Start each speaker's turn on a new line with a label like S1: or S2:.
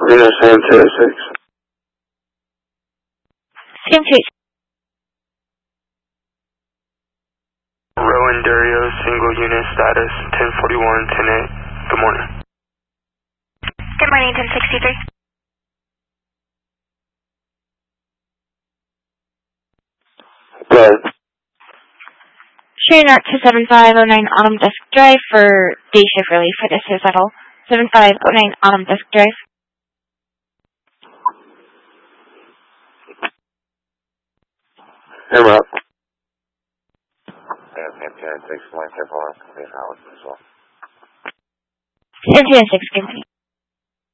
S1: Reno Sam 206.
S2: Sam 206.
S1: Rowan Dario, single unit status, 1041, 10-8. Good morning.
S2: Good morning, 1063.
S1: Good.
S2: Sharing out to 7509 Autumn Dusk Drive for day shift relief for this Seattle. 7509 Autumn Dusk Drive.
S1: Hammer up.
S3: Sam 206, line 1041, as well.
S2: Sam 206, good morning.